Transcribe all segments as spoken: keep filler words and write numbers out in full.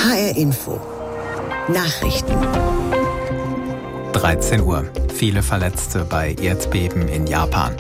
H R Info. Nachrichten. dreizehn Uhr. Viele Verletzte bei Erdbeben in Japan.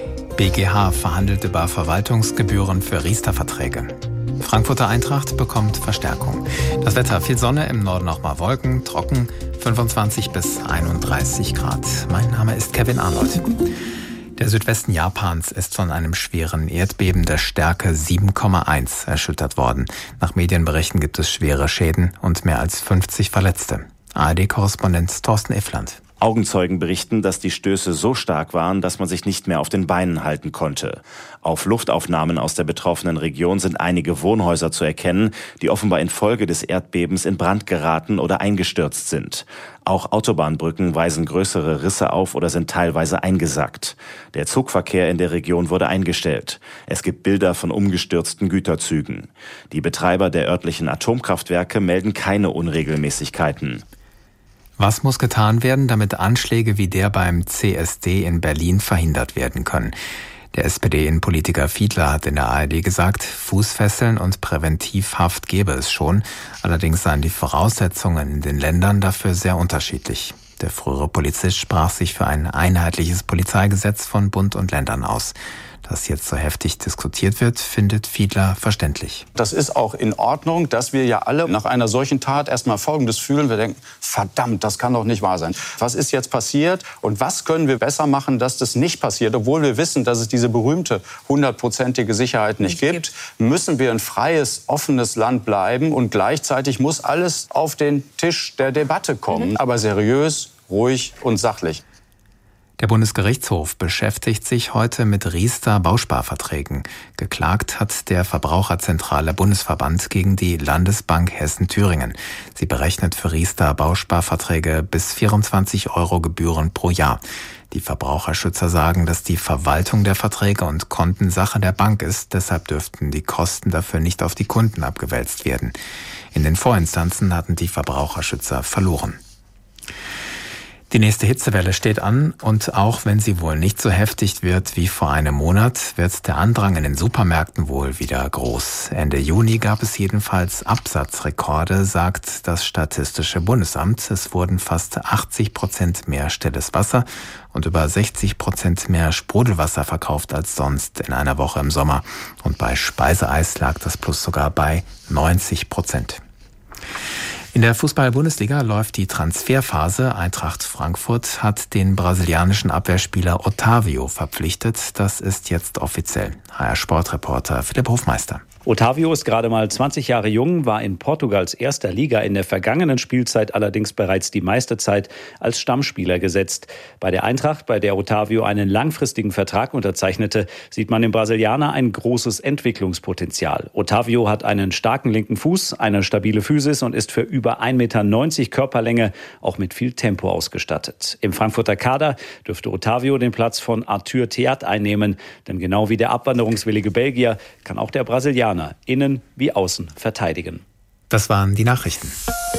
B G H verhandelt über Verwaltungsgebühren für Riester-Verträge. Frankfurter Eintracht bekommt Verstärkung. Das Wetter: viel Sonne, im Norden auch mal Wolken, trocken, fünfundzwanzig bis einunddreißig Grad. Mein Name ist Kevin Arnold. Der Südwesten Japans ist von einem schweren Erdbeben der Stärke sieben Komma eins erschüttert worden. Nach Medienberichten gibt es schwere Schäden und mehr als fünfzig Verletzte. A R D-Korrespondent Thorsten Iffland. Augenzeugen berichten, dass die Stöße so stark waren, dass man sich nicht mehr auf den Beinen halten konnte. Auf Luftaufnahmen aus der betroffenen Region sind einige Wohnhäuser zu erkennen, die offenbar infolge des Erdbebens in Brand geraten oder eingestürzt sind. Auch Autobahnbrücken weisen größere Risse auf oder sind teilweise eingesackt. Der Zugverkehr in der Region wurde eingestellt. Es gibt Bilder von umgestürzten Güterzügen. Die Betreiber der örtlichen Atomkraftwerke melden keine Unregelmäßigkeiten. Was muss getan werden, damit Anschläge wie der beim C S D in Berlin verhindert werden können? Der S P D-Innenpolitiker Fiedler hat in der A R D gesagt, Fußfesseln und Präventivhaft gäbe es schon. Allerdings seien die Voraussetzungen in den Ländern dafür sehr unterschiedlich. Der frühere Polizist sprach sich für ein einheitliches Polizeigesetz von Bund und Ländern aus. Dass jetzt so heftig diskutiert wird, findet Fiedler verständlich. Das ist auch in Ordnung, dass wir ja alle nach einer solchen Tat erstmal Folgendes fühlen. Wir denken, verdammt, das kann doch nicht wahr sein. Was ist jetzt passiert und was können wir besser machen, dass das nicht passiert? Obwohl wir wissen, dass es diese berühmte hundertprozentige Sicherheit nicht, nicht gibt, müssen wir ein freies, offenes Land bleiben. Und gleichzeitig muss alles auf den Tisch der Debatte kommen. Mhm. Aber seriös, ruhig und sachlich. Der Bundesgerichtshof beschäftigt sich heute mit Riester-Bausparverträgen. Geklagt hat der Verbraucherzentrale Bundesverband gegen die Landesbank Hessen-Thüringen. Sie berechnet für Riester-Bausparverträge bis vierundzwanzig Euro Gebühren pro Jahr. Die Verbraucherschützer sagen, dass die Verwaltung der Verträge und Konten Sache der Bank ist. Deshalb dürften die Kosten dafür nicht auf die Kunden abgewälzt werden. In den Vorinstanzen hatten die Verbraucherschützer verloren. Die nächste Hitzewelle steht an und auch wenn sie wohl nicht so heftig wird wie vor einem Monat, wird der Andrang in den Supermärkten wohl wieder groß. Ende Juni gab es jedenfalls Absatzrekorde, sagt das Statistische Bundesamt. Es wurden fast achtzig Prozent mehr stilles Wasser und über sechzig Prozent mehr Sprudelwasser verkauft als sonst in einer Woche im Sommer. Und bei Speiseeis lag das Plus sogar bei neunzig Prozent. In der Fußball-Bundesliga läuft die Transferphase. Eintracht Frankfurt hat den brasilianischen Abwehrspieler Otavio verpflichtet. Das ist jetzt offiziell. H R-Sportreporter Philipp Hofmeister. Otavio ist gerade mal zwanzig Jahre jung, war in Portugals erster Liga in der vergangenen Spielzeit allerdings bereits die meiste Zeit als Stammspieler gesetzt. Bei der Eintracht, bei der Otavio einen langfristigen Vertrag unterzeichnete, sieht man im Brasilianer ein großes Entwicklungspotenzial. Otavio hat einen starken linken Fuß, eine stabile Physis und ist für über ein Meter neunzig Körperlänge auch mit viel Tempo ausgestattet. Im Frankfurter Kader dürfte Otavio den Platz von Arthur Theat einnehmen, denn genau wie der abwanderungswillige Belgier kann auch der Brasilianer innen wie außen verteidigen. Das waren die Nachrichten.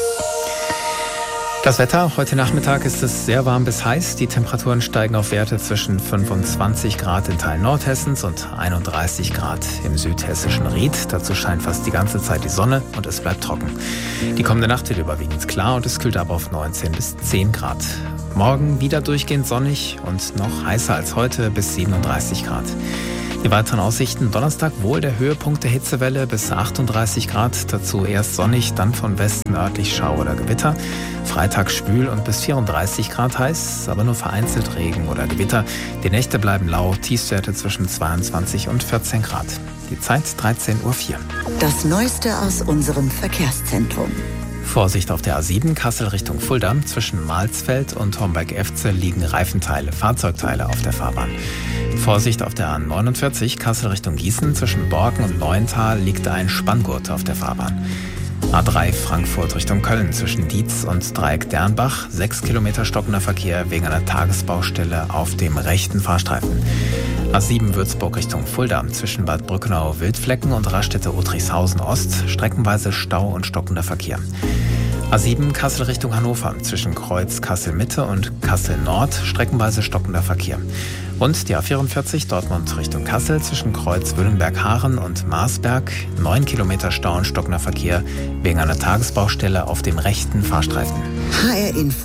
Das Wetter: Heute Nachmittag ist es sehr warm bis heiß. Die Temperaturen steigen auf Werte zwischen fünfundzwanzig Grad in Teilen Nordhessens und einunddreißig Grad im südhessischen Ried. Dazu scheint fast die ganze Zeit die Sonne und es bleibt trocken. Die kommende Nacht wird überwiegend klar und es kühlt ab auf neunzehn bis zehn Grad. Morgen wieder durchgehend sonnig und noch heißer als heute bis siebenunddreißig Grad. Die weiteren Aussichten: Donnerstag wohl der Höhepunkt der Hitzewelle bis achtunddreißig Grad, dazu erst sonnig, dann von Westen örtlich Schauer oder Gewitter. Freitag schwül und bis vierunddreißig Grad heiß, aber nur vereinzelt Regen oder Gewitter. Die Nächte bleiben lau, Tiefstwerte zwischen zweiundzwanzig und vierzehn Grad. Die Zeit dreizehn Uhr vier. Das Neueste aus unserem Verkehrszentrum. Vorsicht auf der A sieben, Kassel Richtung Fulda. Zwischen Malsfeld und Homberg-Efze liegen Reifenteile, Fahrzeugteile auf der Fahrbahn. Vorsicht auf der A neunundvierzig, Kassel Richtung Gießen. Zwischen Borken und Neuental liegt ein Spanngurt auf der Fahrbahn. A drei Frankfurt Richtung Köln. Zwischen Dietz und Dreieck Dernbach. Sechs Kilometer stockender Verkehr wegen einer Tagesbaustelle auf dem rechten Fahrstreifen. A sieben Würzburg Richtung Fulda. Zwischen Bad Brückenau-Wildflecken und Raststätte-Otrichshausen Ost. Streckenweise Stau und stockender Verkehr. A sieben Kassel Richtung Hannover. Zwischen Kreuz Kassel Mitte und Kassel Nord. Streckenweise stockender Verkehr. Und die A vierundvierzig Dortmund Richtung Kassel zwischen Kreuz Wüllenberg-Haaren und Marsberg. Neun Kilometer Stau und stockender Verkehr wegen einer Tagesbaustelle auf dem rechten Fahrstreifen. H R Info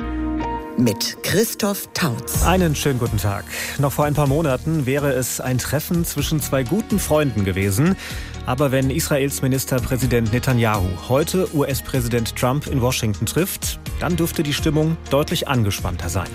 mit Christoph Tautz. Einen schönen guten Tag. Noch vor ein paar Monaten wäre es ein Treffen zwischen zwei guten Freunden gewesen. Aber wenn Israels Ministerpräsident Netanyahu heute U S-Präsident Trump in Washington trifft, dann dürfte die Stimmung deutlich angespannter sein.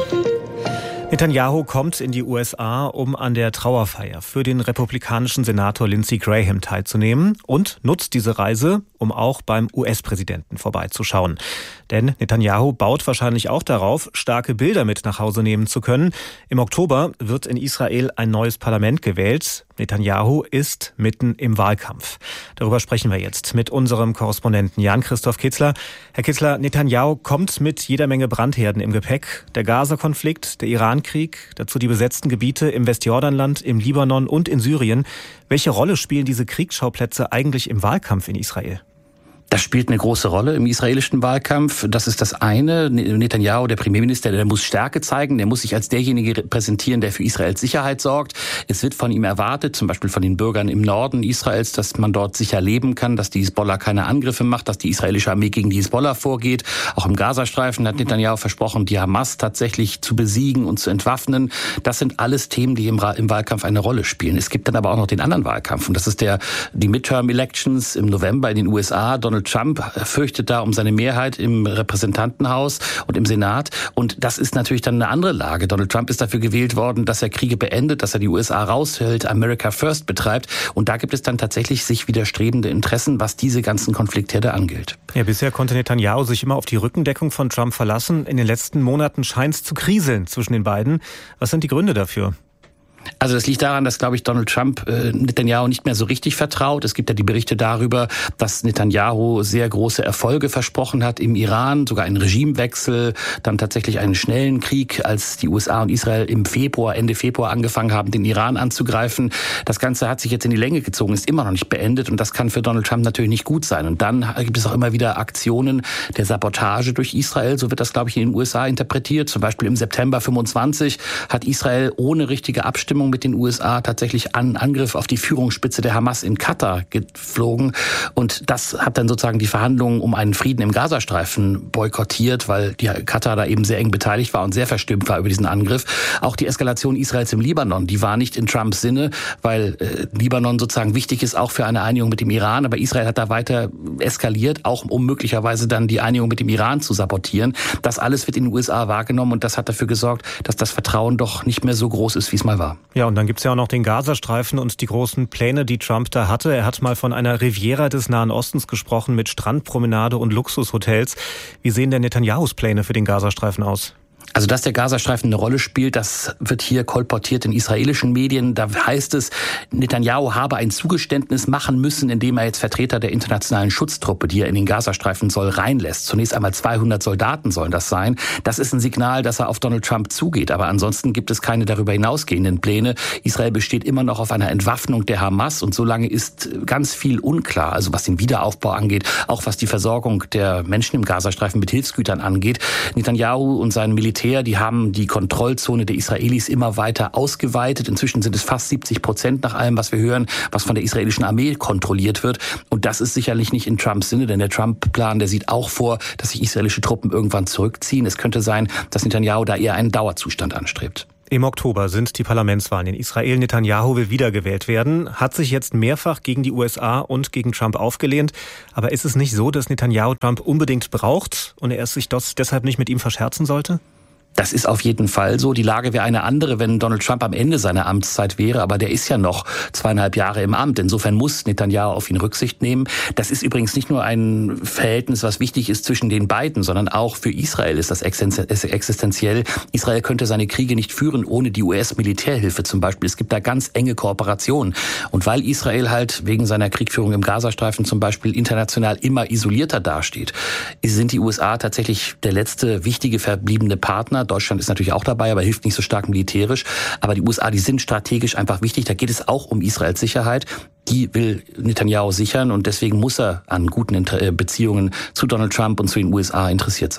Netanyahu kommt in die U S A, um an der Trauerfeier für den republikanischen Senator Lindsey Graham teilzunehmen und nutzt diese Reise, um auch beim U S-Präsidenten vorbeizuschauen. Denn Netanyahu baut wahrscheinlich auch darauf, starke Bilder mit nach Hause nehmen zu können. Im Oktober wird in Israel ein neues Parlament gewählt. Netanyahu ist mitten im Wahlkampf. Darüber sprechen wir jetzt mit unserem Korrespondenten Jan-Christoph Kitzler. Herr Kitzler, Netanyahu kommt mit jeder Menge Brandherden im Gepäck. Der Gaza-Konflikt, der Iran-Krieg, dazu die besetzten Gebiete im Westjordanland, im Libanon und in Syrien. Welche Rolle spielen diese Kriegsschauplätze eigentlich im Wahlkampf in Israel? Das spielt eine große Rolle im israelischen Wahlkampf. Das ist das eine. Netanyahu, der Premierminister, der muss Stärke zeigen. Der muss sich als derjenige präsentieren, der für Israels Sicherheit sorgt. Es wird von ihm erwartet, zum Beispiel von den Bürgern im Norden Israels, dass man dort sicher leben kann, dass die Hisbollah keine Angriffe macht, dass die israelische Armee gegen die Hisbollah vorgeht. Auch im Gazastreifen hat Netanyahu versprochen, die Hamas tatsächlich zu besiegen und zu entwaffnen. Das sind alles Themen, die im, im Wahlkampf eine Rolle spielen. Es gibt dann aber auch noch den anderen Wahlkampf. Und das ist der, die Midterm-Elections im November in den U S A. Donald Trump fürchtet da um seine Mehrheit im Repräsentantenhaus und im Senat. Und das ist natürlich dann eine andere Lage. Donald Trump ist dafür gewählt worden, dass er Kriege beendet, dass er die U S A raushält, America First betreibt. Und da gibt es dann tatsächlich sich widerstrebende Interessen, was diese ganzen Konfliktherde angeht. Ja, bisher konnte Netanyahu sich immer auf die Rückendeckung von Trump verlassen. In den letzten Monaten scheint es zu kriseln zwischen den beiden. Was sind die Gründe dafür? Also das liegt daran, dass, glaube ich, Donald Trump äh, Netanyahu nicht mehr so richtig vertraut. Es gibt ja die Berichte darüber, dass Netanyahu sehr große Erfolge versprochen hat im Iran, sogar einen Regimewechsel, dann tatsächlich einen schnellen Krieg, als die U S A und Israel im Februar, Ende Februar angefangen haben, den Iran anzugreifen. Das Ganze hat sich jetzt in die Länge gezogen, ist immer noch nicht beendet und das kann für Donald Trump natürlich nicht gut sein. Und dann gibt es auch immer wieder Aktionen der Sabotage durch Israel, so wird das, glaube ich, in den U S A interpretiert. Zum Beispiel im September fünfundzwanzig hat Israel ohne richtige Abstimmung mit den U S A tatsächlich einen Angriff auf die Führungsspitze der Hamas in Katar geflogen. Und das hat dann sozusagen die Verhandlungen um einen Frieden im Gazastreifen boykottiert, weil die Katar da eben sehr eng beteiligt war und sehr verstimmt war über diesen Angriff. Auch die Eskalation Israels im Libanon, die war nicht in Trumps Sinne, weil äh, Libanon sozusagen wichtig ist auch für eine Einigung mit dem Iran. Aber Israel hat da weiter eskaliert, auch um möglicherweise dann die Einigung mit dem Iran zu sabotieren. Das alles wird in den U S A wahrgenommen und das hat dafür gesorgt, dass das Vertrauen doch nicht mehr so groß ist, wie es mal war. Ja, und dann gibt's ja auch noch den Gazastreifen und die großen Pläne, die Trump da hatte. Er hat mal von einer Riviera des Nahen Ostens gesprochen mit Strandpromenade und Luxushotels. Wie sehen denn Netanyahus Pläne für den Gazastreifen aus? Also, dass der Gazastreifen eine Rolle spielt, das wird hier kolportiert in israelischen Medien. Da heißt es, Netanyahu habe ein Zugeständnis machen müssen, indem er jetzt Vertreter der internationalen Schutztruppe, die er in den Gazastreifen soll, reinlässt. Zunächst einmal zweihundert Soldaten sollen das sein. Das ist ein Signal, dass er auf Donald Trump zugeht. Aber ansonsten gibt es keine darüber hinausgehenden Pläne. Israel besteht immer noch auf einer Entwaffnung der Hamas und solange ist ganz viel unklar. Also was den Wiederaufbau angeht, auch was die Versorgung der Menschen im Gazastreifen mit Hilfsgütern angeht. Netanyahu und sein Militär, die haben die Kontrollzone der Israelis immer weiter ausgeweitet. Inzwischen sind es fast siebzig Prozent nach allem, was wir hören, was von der israelischen Armee kontrolliert wird. Und das ist sicherlich nicht in Trumps Sinne, denn der Trump-Plan, der sieht auch vor, dass sich israelische Truppen irgendwann zurückziehen. Es könnte sein, dass Netanyahu da eher einen Dauerzustand anstrebt. Im Oktober sind die Parlamentswahlen in Israel. Netanyahu will wiedergewählt werden, hat sich jetzt mehrfach gegen die U S A und gegen Trump aufgelehnt. Aber ist es nicht so, dass Netanyahu Trump unbedingt braucht und er es sich deshalb nicht mit ihm verscherzen sollte? Das ist auf jeden Fall so. Die Lage wäre eine andere, wenn Donald Trump am Ende seiner Amtszeit wäre. Aber der ist ja noch zweieinhalb Jahre im Amt. Insofern muss Netanyahu auf ihn Rücksicht nehmen. Das ist übrigens nicht nur ein Verhältnis, was wichtig ist zwischen den beiden, sondern auch für Israel ist das existenziell. Israel könnte seine Kriege nicht führen ohne die U S-Militärhilfe zum Beispiel. Es gibt da ganz enge Kooperationen. Und weil Israel halt wegen seiner Kriegführung im Gazastreifen zum Beispiel international immer isolierter dasteht, sind die U S A tatsächlich der letzte wichtige verbliebene Partner. Deutschland ist natürlich auch dabei, aber hilft nicht so stark militärisch. Aber die U S A, die sind strategisch einfach wichtig. Da geht es auch um Israels Sicherheit. Die will Netanyahu sichern und deswegen muss er an guten Beziehungen zu Donald Trump und zu den U S A interessiert sein.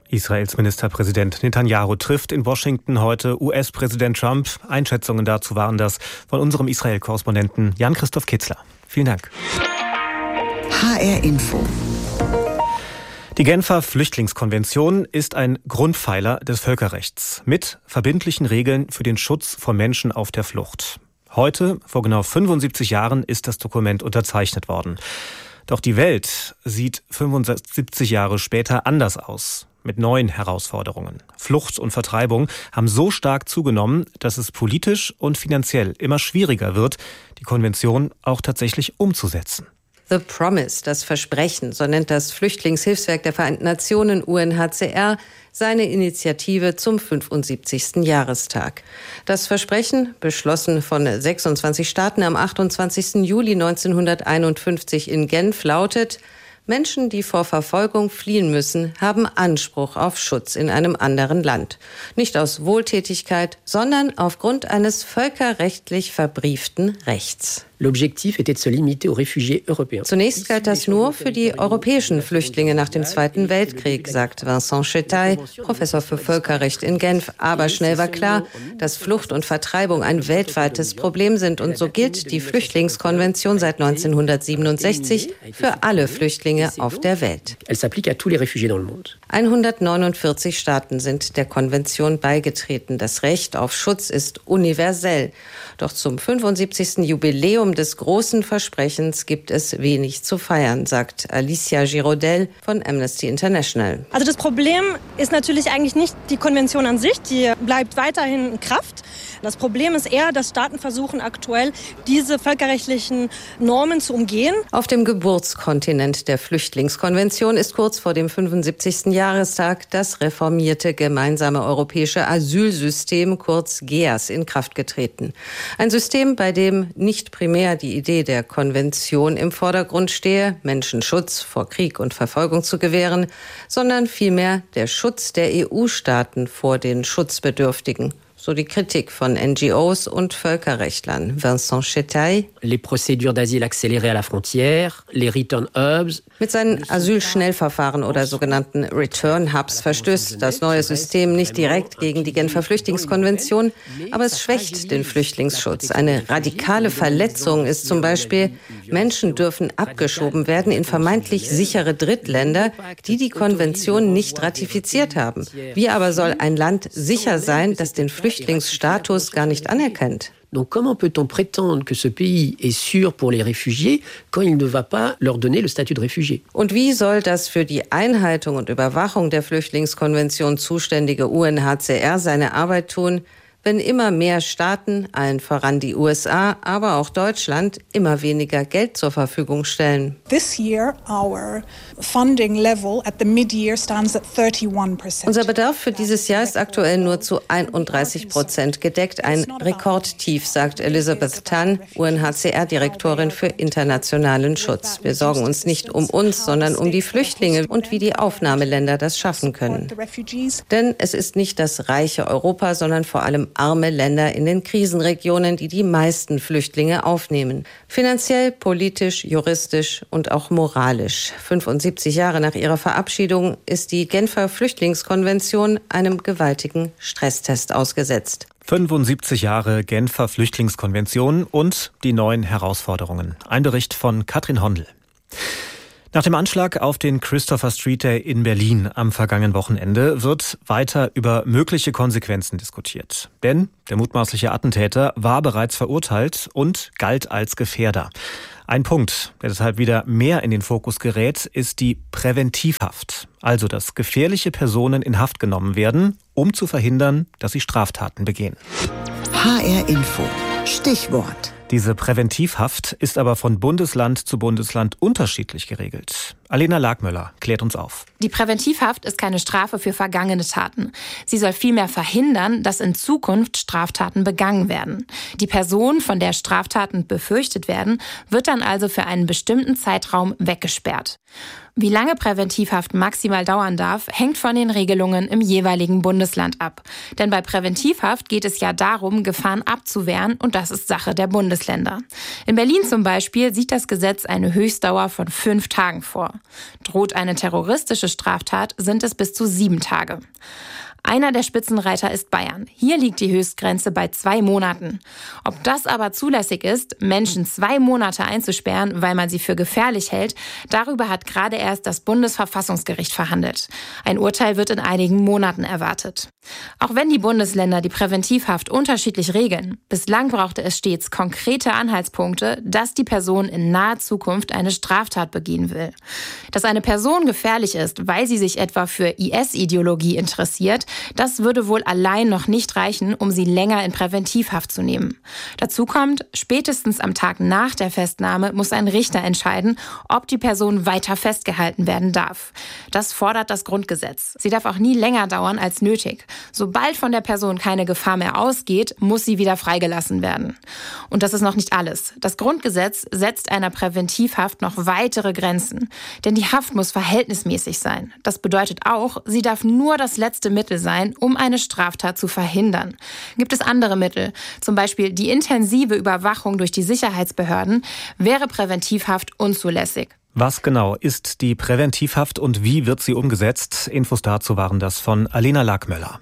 Israels Ministerpräsident Netanyahu trifft in Washington heute U S-Präsident Trump. Einschätzungen dazu waren das von unserem Israel-Korrespondenten Jan-Christoph Kitzler. Vielen Dank. H R Info. Die Genfer Flüchtlingskonvention ist ein Grundpfeiler des Völkerrechts mit verbindlichen Regeln für den Schutz von Menschen auf der Flucht. Heute, vor genau fünfundsiebzig Jahren, ist das Dokument unterzeichnet worden. Doch die Welt sieht fünfundsiebzig Jahre später anders aus, mit neuen Herausforderungen. Flucht und Vertreibung haben so stark zugenommen, dass es politisch und finanziell immer schwieriger wird, die Konvention auch tatsächlich umzusetzen. The Promise, das Versprechen, so nennt das Flüchtlingshilfswerk der Vereinten Nationen U N H C R seine Initiative zum fünfundsiebzigsten Jahrestag. Das Versprechen, beschlossen von sechsundzwanzig Staaten am achtundzwanzigsten Juli neunzehnhunderteinundfünfzig in Genf, lautet: Menschen, die vor Verfolgung fliehen müssen, haben Anspruch auf Schutz in einem anderen Land. Nicht aus Wohltätigkeit, sondern aufgrund eines völkerrechtlich verbrieften Rechts. Zunächst galt das nur für die europäischen Flüchtlinge nach dem Zweiten Weltkrieg, sagt Vincent Chetaille, Professor für Völkerrecht in Genf. Aber schnell war klar, dass Flucht und Vertreibung ein weltweites Problem sind. Und so gilt die Flüchtlingskonvention seit neunzehnhundertsiebenundsechzig für alle Flüchtlinge auf der Welt. hundertneunundvierzig Staaten sind der Konvention beigetreten. Das Recht auf Schutz ist universell. Doch zum fünfundsiebzigsten Jubiläum des großen Versprechens gibt es wenig zu feiern, sagt Alicia Girodel von Amnesty International. Also das Problem ist natürlich eigentlich nicht die Konvention an sich, die bleibt weiterhin in Kraft. Das Problem ist eher, dass Staaten versuchen aktuell, diese völkerrechtlichen Normen zu umgehen. Auf dem Geburtskontinent der Flüchtlingskonvention ist kurz vor dem fünfundsiebzigsten Jahrestag das reformierte gemeinsame europäische Asylsystem, kurz G E A S, in Kraft getreten. Ein System, bei dem nicht primär die Idee der Konvention im Vordergrund stehe, Menschen Schutz vor Krieg und Verfolgung zu gewähren, sondern vielmehr der Schutz der E U-Staaten vor den Schutzbedürftigen. So die Kritik von N G Os und Völkerrechtlern. Vincent Chetaille. Les procédures d'asile accélérées à la frontière, les return hubs. Mit seinen Asylschnellverfahren oder sogenannten Return Hubs verstößt das neue System nicht direkt gegen die Genfer Flüchtlingskonvention, aber es schwächt den Flüchtlingsschutz. Eine radikale Verletzung ist zum Beispiel, Menschen dürfen abgeschoben werden in vermeintlich sichere Drittländer, die die Konvention nicht ratifiziert haben. Wie aber soll ein Land sicher sein, das den Flüchtlingsstatus gar nicht anerkennt? Donc comment peut-on prétendre que ce pays est sûr pour les réfugiés quand il ne va pas leur donner le statut de réfugié? Und wie soll das für die Einhaltung und Überwachung der Flüchtlingskonvention zuständige U N H C R seine Arbeit tun, wenn immer mehr Staaten, allen voran die U S A, aber auch Deutschland, immer weniger Geld zur Verfügung stellen? This year our funding level at the mid-year stands at thirty-one percent. Unser Bedarf für dieses Jahr ist aktuell nur zu einunddreißig Prozent gedeckt. Ein Rekordtief, sagt Elizabeth Tan, U N H C R-Direktorin für internationalen Schutz. Wir sorgen uns nicht um uns, sondern um die Flüchtlinge und wie die Aufnahmeländer das schaffen können. Denn es ist nicht das reiche Europa, sondern vor allem arme Länder in den Krisenregionen, die die meisten Flüchtlinge aufnehmen. Finanziell, politisch, juristisch und auch moralisch. fünfundsiebzig Jahre nach ihrer Verabschiedung ist die Genfer Flüchtlingskonvention einem gewaltigen Stresstest ausgesetzt. fünfundsiebzig Jahre Genfer Flüchtlingskonvention und die neuen Herausforderungen. Ein Bericht von Katrin Hondel. Nach dem Anschlag auf den Christopher Street Day in Berlin am vergangenen Wochenende wird weiter über mögliche Konsequenzen diskutiert. Denn der mutmaßliche Attentäter war bereits verurteilt und galt als Gefährder. Ein Punkt, der deshalb wieder mehr in den Fokus gerät, ist die Präventivhaft. Also, dass gefährliche Personen in Haft genommen werden, um zu verhindern, dass sie Straftaten begehen. H R Info. Stichwort. Diese Präventivhaft ist aber von Bundesland zu Bundesland unterschiedlich geregelt. Alena Lagmöller klärt uns auf. Die Präventivhaft ist keine Strafe für vergangene Taten. Sie soll vielmehr verhindern, dass in Zukunft Straftaten begangen werden. Die Person, von der Straftaten befürchtet werden, wird dann also für einen bestimmten Zeitraum weggesperrt. Wie lange Präventivhaft maximal dauern darf, hängt von den Regelungen im jeweiligen Bundesland ab. Denn bei Präventivhaft geht es ja darum, Gefahren abzuwehren, und das ist Sache der Bundesländer. In Berlin zum Beispiel sieht das Gesetz eine Höchstdauer von fünf Tagen vor. Droht eine terroristische Straftat, sind es bis zu sieben Tage. Einer der Spitzenreiter ist Bayern. Hier liegt die Höchstgrenze bei zwei Monaten. Ob das aber zulässig ist, Menschen zwei Monate einzusperren, weil man sie für gefährlich hält, darüber hat gerade erst das Bundesverfassungsgericht verhandelt. Ein Urteil wird in einigen Monaten erwartet. Auch wenn die Bundesländer die Präventivhaft unterschiedlich regeln, bislang brauchte es stets konkrete Anhaltspunkte, dass die Person in naher Zukunft eine Straftat begehen will. Dass eine Person gefährlich ist, weil sie sich etwa für I S-Ideologie interessiert, das würde wohl allein noch nicht reichen, um sie länger in Präventivhaft zu nehmen. Dazu kommt, spätestens am Tag nach der Festnahme muss ein Richter entscheiden, ob die Person weiter festgehalten werden darf. Das fordert das Grundgesetz. Sie darf auch nie länger dauern als nötig. Sobald von der Person keine Gefahr mehr ausgeht, muss sie wieder freigelassen werden. Und das ist noch nicht alles. Das Grundgesetz setzt einer Präventivhaft noch weitere Grenzen. Denn die Haft muss verhältnismäßig sein. Das bedeutet auch, sie darf nur das letzte Mittel sein, um eine Straftat zu verhindern. Gibt es andere Mittel, zum Beispiel die intensive Überwachung durch die Sicherheitsbehörden, wäre Präventivhaft unzulässig. Was genau ist die Präventivhaft und wie wird sie umgesetzt? Infos dazu waren das von Alena Lackmöller.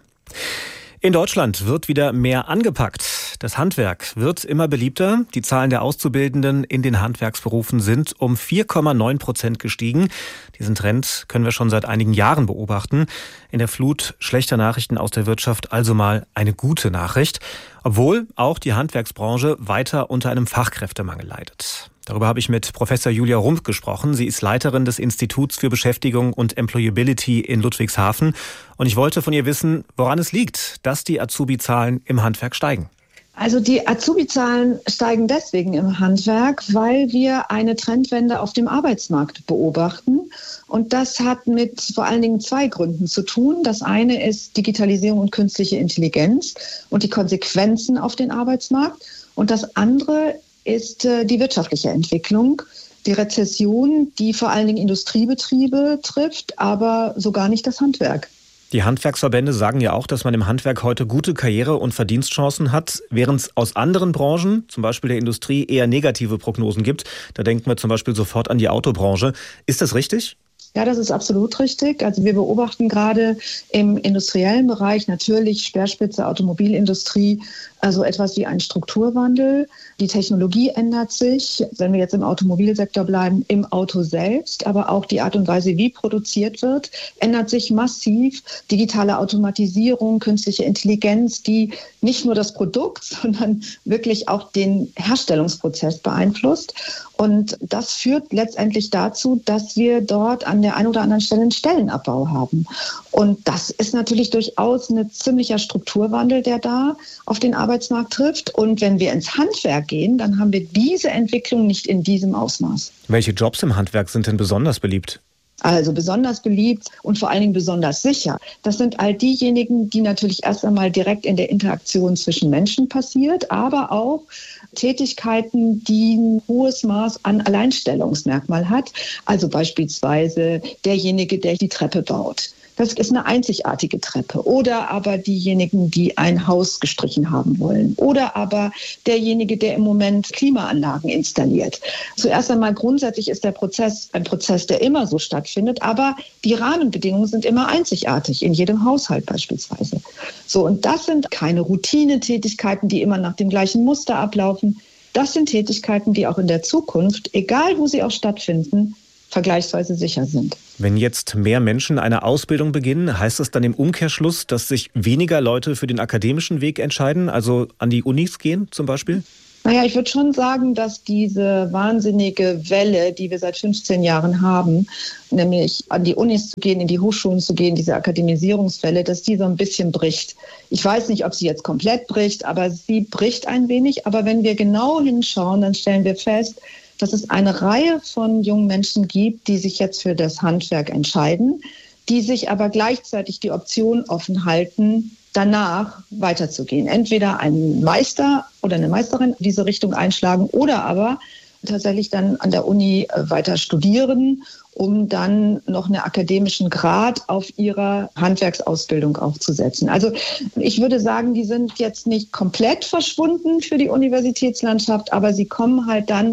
In Deutschland wird wieder mehr angepackt. Das Handwerk wird immer beliebter. Die Zahlen der Auszubildenden in den Handwerksberufen sind um vier Komma neun Prozent gestiegen. Diesen Trend können wir schon seit einigen Jahren beobachten. In der Flut schlechter Nachrichten aus der Wirtschaft also mal eine gute Nachricht, obwohl auch die Handwerksbranche weiter unter einem Fachkräftemangel leidet. Darüber habe ich mit Professor Julia Rump gesprochen. Sie ist Leiterin des Instituts für Beschäftigung und Employability in Ludwigshafen. Und ich wollte von ihr wissen, woran es liegt, dass die Azubi-Zahlen im Handwerk steigen. Also die Azubi-Zahlen steigen deswegen im Handwerk, weil wir eine Trendwende auf dem Arbeitsmarkt beobachten. Und das hat mit vor allen Dingen zwei Gründen zu tun. Das eine ist Digitalisierung und künstliche Intelligenz und die Konsequenzen auf den Arbeitsmarkt. Und das andere ist die wirtschaftliche Entwicklung, die Rezession, die vor allen Dingen Industriebetriebe trifft, aber sogar nicht das Handwerk. Die Handwerksverbände sagen ja auch, dass man im Handwerk heute gute Karriere- und Verdienstchancen hat, während es aus anderen Branchen, zum Beispiel der Industrie, eher negative Prognosen gibt. Da denken wir zum Beispiel sofort an die Autobranche. Ist das richtig? Ja, das ist absolut richtig. Also wir beobachten gerade im industriellen Bereich natürlich Speerspitze Automobilindustrie, also etwas wie einen Strukturwandel. Die Technologie ändert sich, wenn wir jetzt im Automobilsektor bleiben, im Auto selbst, aber auch die Art und Weise, wie produziert wird, ändert sich massiv. Digitale Automatisierung, künstliche Intelligenz, die nicht nur das Produkt, sondern wirklich auch den Herstellungsprozess beeinflusst. Und das führt letztendlich dazu, dass wir dort an der einen oder anderen Stelle einen Stellenabbau haben. Und das ist natürlich durchaus ein ziemlicher Strukturwandel, der da auf den Arbeitsmarkt trifft. Und wenn wir ins Handwerk gehen, dann haben wir diese Entwicklung nicht in diesem Ausmaß. Welche Jobs im Handwerk sind denn besonders beliebt? Also besonders beliebt und vor allen Dingen besonders sicher. Das sind all diejenigen, die natürlich erst einmal direkt in der Interaktion zwischen Menschen passiert, aber auch Tätigkeiten, die ein hohes Maß an Alleinstellungsmerkmal hat. Also beispielsweise derjenige, der die Treppe baut. Das ist eine einzigartige Treppe. Oder aber diejenigen, die ein Haus gestrichen haben wollen. Oder aber derjenige, der im Moment Klimaanlagen installiert. Zuerst einmal grundsätzlich ist der Prozess ein Prozess, der immer so stattfindet. Aber die Rahmenbedingungen sind immer einzigartig, in jedem Haushalt beispielsweise. So, und das sind keine Routinetätigkeiten, die immer nach dem gleichen Muster ablaufen. Das sind Tätigkeiten, die auch in der Zukunft, egal wo sie auch stattfinden, vergleichsweise sicher sind. Wenn jetzt mehr Menschen eine Ausbildung beginnen, heißt das dann im Umkehrschluss, dass sich weniger Leute für den akademischen Weg entscheiden, also an die Unis gehen zum Beispiel? Naja, ich würde schon sagen, dass diese wahnsinnige Welle, die wir seit fünfzehn Jahren haben, nämlich an die Unis zu gehen, in die Hochschulen zu gehen, diese Akademisierungswelle, dass die so ein bisschen bricht. Ich weiß nicht, ob sie jetzt komplett bricht, aber sie bricht ein wenig. Aber wenn wir genau hinschauen, dann stellen wir fest, dass es eine Reihe von jungen Menschen gibt, die sich jetzt für das Handwerk entscheiden, die sich aber gleichzeitig die Option offen halten, danach weiterzugehen. Entweder einen Meister oder eine Meisterin in diese Richtung einschlagen oder aber tatsächlich dann an der Uni weiter studieren, um dann noch einen akademischen Grad auf ihrer Handwerksausbildung aufzusetzen. Also ich würde sagen, die sind jetzt nicht komplett verschwunden für die Universitätslandschaft, aber sie kommen halt dann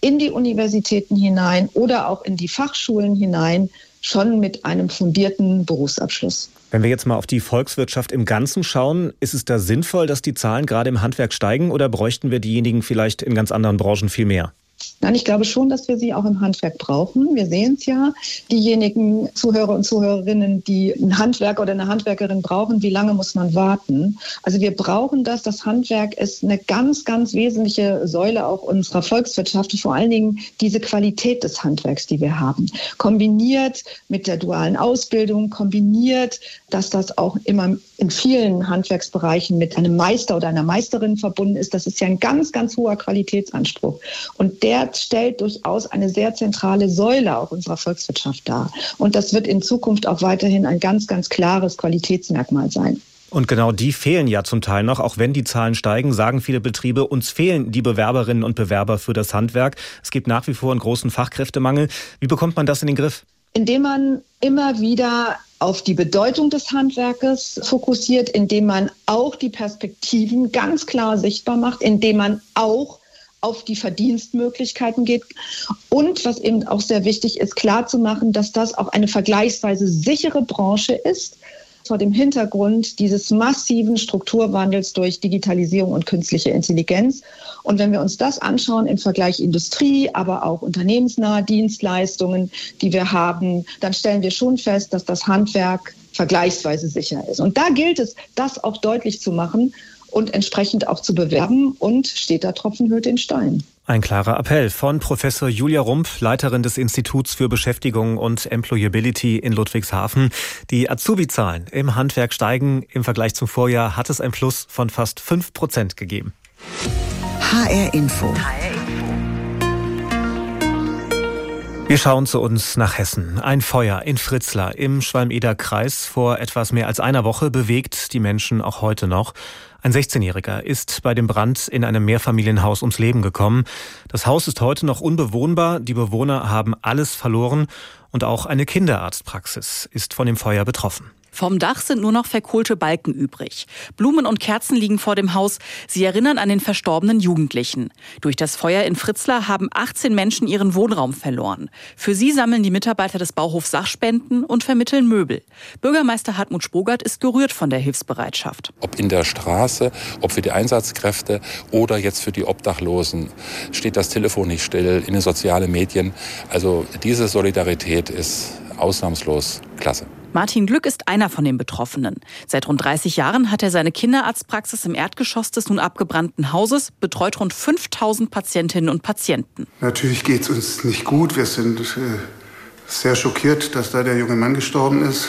in die Universitäten hinein oder auch in die Fachschulen hinein, schon mit einem fundierten Berufsabschluss. Wenn wir jetzt mal auf die Volkswirtschaft im Ganzen schauen, ist es da sinnvoll, dass die Zahlen gerade im Handwerk steigen oder bräuchten wir diejenigen vielleicht in ganz anderen Branchen viel mehr? Nein, ich glaube schon, dass wir sie auch im Handwerk brauchen. Wir sehen es ja, diejenigen Zuhörer und Zuhörerinnen, die einen Handwerker oder eine Handwerkerin brauchen, wie lange muss man warten? Also wir brauchen das. Das Handwerk ist eine ganz, ganz wesentliche Säule auch unserer Volkswirtschaft. Vor allen Dingen diese Qualität des Handwerks, die wir haben. Kombiniert mit der dualen Ausbildung, kombiniert, dass das auch immer in vielen Handwerksbereichen mit einem Meister oder einer Meisterin verbunden ist. Das ist ja ein ganz, ganz hoher Qualitätsanspruch. Und der stellt durchaus eine sehr zentrale Säule auch unserer Volkswirtschaft dar. Und das wird in Zukunft auch weiterhin ein ganz, ganz klares Qualitätsmerkmal sein. Und genau die fehlen ja zum Teil noch. Auch wenn die Zahlen steigen, sagen viele Betriebe, uns fehlen die Bewerberinnen und Bewerber für das Handwerk. Es gibt nach wie vor einen großen Fachkräftemangel. Wie bekommt man das in den Griff? Indem man immer wieder auf die Bedeutung des Handwerkes fokussiert, indem man auch die Perspektiven ganz klar sichtbar macht, indem man auch auf die Verdienstmöglichkeiten geht und, was eben auch sehr wichtig ist, klarzumachen, dass das auch eine vergleichsweise sichere Branche ist, vor dem Hintergrund dieses massiven Strukturwandels durch Digitalisierung und künstliche Intelligenz. Und wenn wir uns das anschauen im Vergleich Industrie, aber auch unternehmensnahe Dienstleistungen, die wir haben, dann stellen wir schon fest, dass das Handwerk vergleichsweise sicher ist. Und da gilt es, das auch deutlich zu machen und entsprechend auch zu bewerben, und steter Tropfen höhlt den Stein. Ein klarer Appell von Professor Julia Rump, Leiterin des Instituts für Beschäftigung und Employability in Ludwigshafen. Die Azubi-Zahlen im Handwerk steigen. Im Vergleich zum Vorjahr hat es ein Plus von fast fünf Prozent gegeben. H R Info. Wir schauen zu uns nach Hessen. Ein Feuer in Fritzlar im Schwalm-Eder-Kreis vor etwas mehr als einer Woche bewegt die Menschen auch heute noch. Ein sechzehnjähriger ist bei dem Brand in einem Mehrfamilienhaus ums Leben gekommen. Das Haus ist heute noch unbewohnbar. Die Bewohner haben alles verloren und auch eine Kinderarztpraxis ist von dem Feuer betroffen. Vom Dach sind nur noch verkohlte Balken übrig. Blumen und Kerzen liegen vor dem Haus. Sie erinnern an den verstorbenen Jugendlichen. Durch das Feuer in Fritzlar haben achtzehn Menschen ihren Wohnraum verloren. Für sie sammeln die Mitarbeiter des Bauhofs Sachspenden und vermitteln Möbel. Bürgermeister Hartmut Spogert ist gerührt von der Hilfsbereitschaft. Ob in der Straße, ob für die Einsatzkräfte oder jetzt für die Obdachlosen, steht das Telefon nicht still, in den sozialen Medien. Also diese Solidarität ist ausnahmslos klasse. Martin Glück ist einer von den Betroffenen. Seit rund dreißig Jahren hat er seine Kinderarztpraxis im Erdgeschoss des nun abgebrannten Hauses, betreut rund fünftausend Patientinnen und Patienten. Natürlich geht es uns nicht gut. Wir sind äh, sehr schockiert, dass da der junge Mann gestorben ist.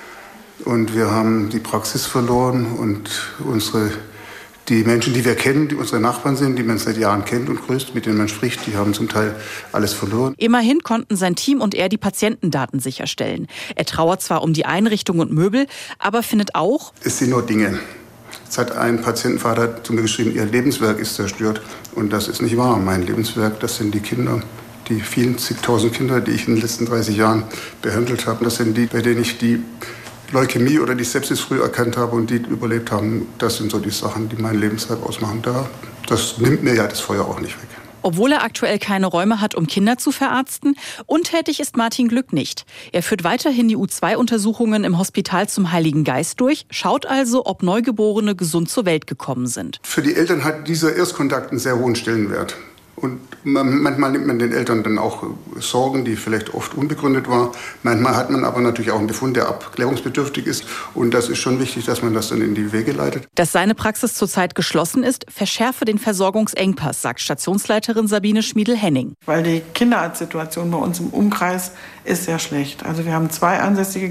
Und wir haben die Praxis verloren und unsere Die Menschen, die wir kennen, die unsere Nachbarn sind, die man seit Jahren kennt und grüßt, mit denen man spricht, die haben zum Teil alles verloren. Immerhin konnten sein Team und er die Patientendaten sicherstellen. Er trauert zwar um die Einrichtung und Möbel, aber findet auch: Es sind nur Dinge. Jetzt hat ein Patientenvater zu mir geschrieben, ihr Lebenswerk ist zerstört. Und das ist nicht wahr. Mein Lebenswerk, das sind die Kinder. Die vielen zigtausend Kinder, die ich in den letzten dreißig Jahren behandelt habe. Das sind die, bei denen ich die Leukämie oder die Sepsis früh erkannt habe und die überlebt haben. Das sind so die Sachen, die mein Lebenswerk ausmachen. Da, das nimmt mir ja das Feuer auch nicht weg. Obwohl er aktuell keine Räume hat, um Kinder zu verarzten, untätig ist Martin Glück nicht. Er führt weiterhin die U zwei Untersuchungen im Hospital zum Heiligen Geist durch, schaut also, ob Neugeborene gesund zur Welt gekommen sind. Für die Eltern hat dieser Erstkontakt einen sehr hohen Stellenwert. Und manchmal nimmt man den Eltern dann auch Sorgen, die vielleicht oft unbegründet waren. Manchmal hat man aber natürlich auch einen Befund, der abklärungsbedürftig ist. Und das ist schon wichtig, dass man das dann in die Wege leitet. Dass seine Praxis zurzeit geschlossen ist, verschärfe den Versorgungsengpass, sagt Stationsleiterin Sabine Schmiedel-Henning. Weil die Kinderarztsituation bei uns im Umkreis ist sehr schlecht. Also wir haben zwei ansässige